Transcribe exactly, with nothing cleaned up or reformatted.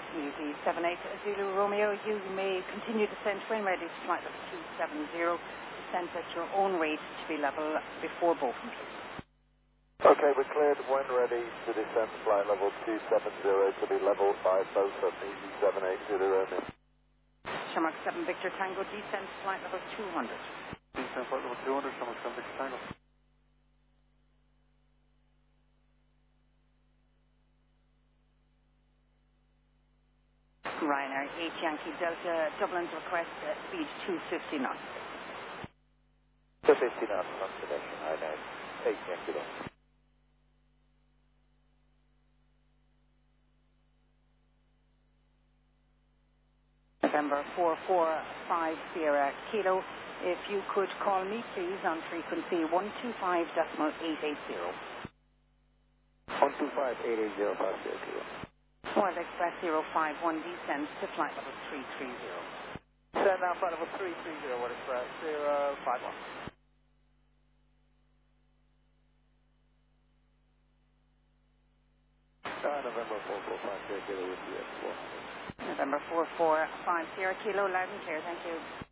Easy seven eight Zulu Romeo, you may continue descent when ready to flight level two seven zero. Descent at your own rate to be level before Bochum, please. Okay, we're cleared when ready to descend flight level two seven zero to be level five Bochum, Easy seven eight Zulu Romeo. Shamrock seven Victor Tango, descent flight level two hundred. Descent flight level two hundred, Shamrock seven Victor Tango. Ryanair eight Yankee Delta, Dublin's request uh, speed two fifty knots. two fifty knots, constellation, Ryanair eight Yankee Delta. November four four five Sierra Kilo, if you could call me please on frequency one two five decimal eight eight zero. one two five eight eight zero five Sierra Kilo. World Express zero five one descends to flight level three three zero. Send down flight level three three zero, World Express zero five one. Uh, November four four five Sierra Kilo with U S four hundred. November four four five Sierra Kilo, loud and clear, thank you.